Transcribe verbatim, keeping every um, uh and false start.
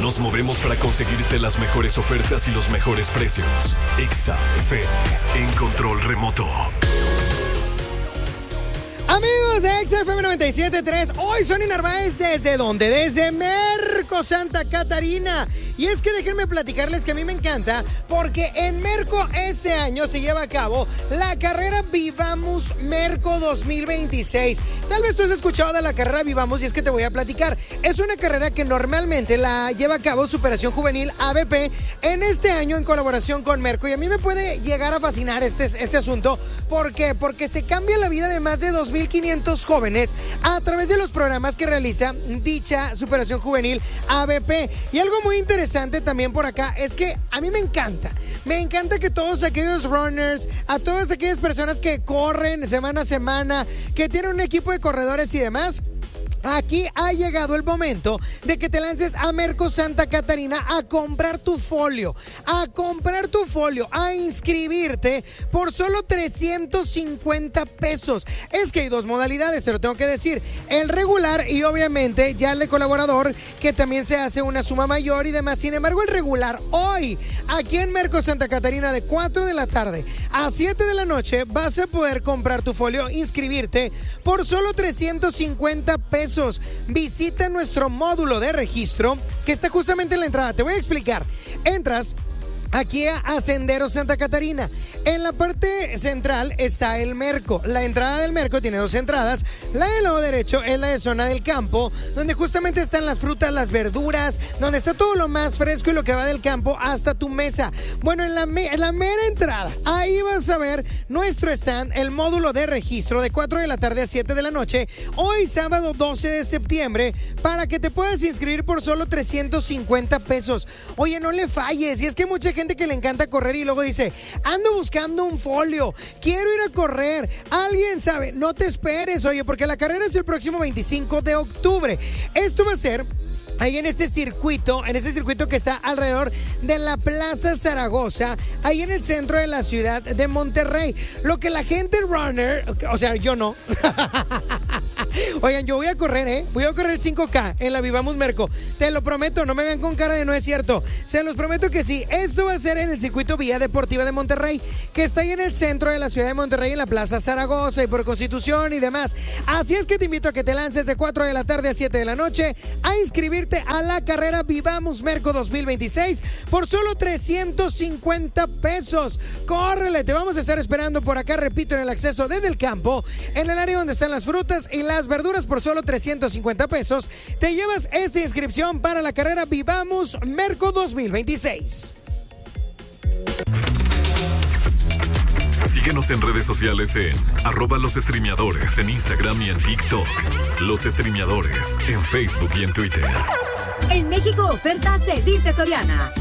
nos movemos para conseguirte las mejores ofertas y los mejores precios. Exa F M, en control remoto. Amigos de Exa F M noventa y siete punto tres, hoy Sonny Narváez, ¿desde dónde? Desde Merco, Santa Catarina. Y es que déjenme platicarles que a mí me encanta porque en Merco este año se lleva a cabo la carrera Vivamos Merco dos mil veintiséis. Tal vez tú has escuchado de la carrera Vivamos y es que te voy a platicar. Es una carrera que normalmente la lleva a cabo Superación Juvenil A B P en este año en colaboración con Merco. Y a mí me puede llegar a fascinar este, este asunto. ¿Por qué? Porque se cambia la vida de más de dos mil quinientos jóvenes a través de los programas que realiza dicha Superación Juvenil A B P. Y algo muy interesante también por acá es que a mí me encanta, me encanta que todos aquellos runners, a todas aquellas personas que corren semana a semana, que tienen un equipo de corredores y demás, aquí ha llegado el momento de que te lances a Merco Santa Catarina a comprar tu folio, a comprar tu folio, a inscribirte por solo trescientos cincuenta pesos. Es que hay dos modalidades, te lo tengo que decir, el regular y obviamente ya el de colaborador, que también se hace una suma mayor y demás. Sin embargo, el regular hoy, aquí en Merco Santa Catarina, de cuatro de la tarde a siete de la noche, vas a poder comprar tu folio, inscribirte por solo trescientos cincuenta pesos. Visita nuestro módulo de registro que está justamente en la entrada. Te voy a explicar. Entras aquí a Senderos Santa Catarina. En la parte central está el Merco. La entrada del Merco tiene dos entradas. La del lado derecho es la de zona del campo, donde justamente están las frutas, las verduras, donde está todo lo más fresco y lo que va del campo hasta tu mesa. Bueno, en la, me en la mera entrada, ahí vas a ver nuestro stand, el módulo de registro de cuatro de la tarde a siete de la noche, hoy sábado doce de septiembre, para que te puedas inscribir por solo trescientos cincuenta pesos. Oye, no le falles. Y es que mucha gente gente que le encanta correr y luego dice, ando buscando un folio, quiero ir a correr. Alguien sabe, no te esperes, oye, porque la carrera es el próximo veinticinco de octubre. Esto va a ser ahí en este circuito, en ese circuito que está alrededor de la Plaza Zaragoza, ahí en el centro de la ciudad de Monterrey. Lo que la gente runner, o sea, yo no. Oigan, yo voy a correr, ¿eh? Voy a correr el cinco K en la Vivamos Merco. Te lo prometo, no me vean con cara de no es cierto. Se los prometo que sí. Esto va a ser en el circuito Vía Deportiva de Monterrey, que está ahí en el centro de la ciudad de Monterrey, en la Plaza Zaragoza y por Constitución y demás. Así es que te invito a que te lances de cuatro de la tarde a siete de la noche a inscribirte a la carrera Vivamos Merco dos mil veintiséis por solo trescientos cincuenta pesos. Córrele, te vamos a estar esperando por acá, repito, en el acceso desde el campo, en el área donde están las frutas y las verduras por solo trescientos cincuenta pesos. Te llevas esta inscripción para la carrera Vivamos Merco dos mil veintiséis. Síguenos en redes sociales en arroba los streameadores en Instagram y en TikTok. Los streameadores en Facebook y en Twitter. En México, ofertas se dice Soriana.